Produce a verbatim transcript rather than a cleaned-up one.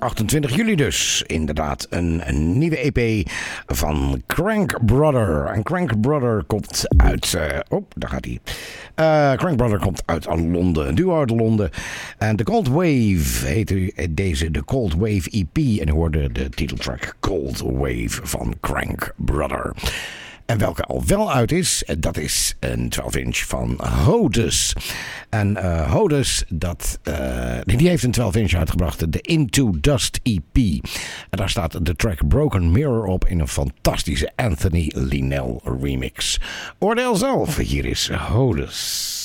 achtentwintig juli dus. Inderdaad, een, een nieuwe E P van Crank Brother. En Crank Brother komt uit... Uh, oh, daar gaat hij. Uh, Crank Brother komt uit Londen. Een duo uit Londen. En The Cold Wave heet deze de Cold Wave E P. En u hoorde de titeltrack Cold Wave van Crank Brother. En welke al wel uit is, dat is een twaalf inch van Hodus. En uh, Hodus, dat, uh, die heeft een twaalf inch uitgebracht, de Into Dust E P. En daar staat de track Broken Mirror op in een fantastische Anthony Linnell remix. Oordeel zelf, hier is Hodus.